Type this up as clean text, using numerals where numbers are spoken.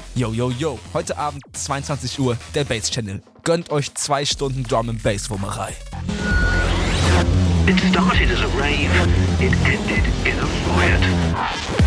Yo, yo, yo. Heute Abend, 22 Uhr, der Bass Channel. Gönnt euch 2 Stunden Drum and Bass Wummerei. It started as a rave, it ended in a riot.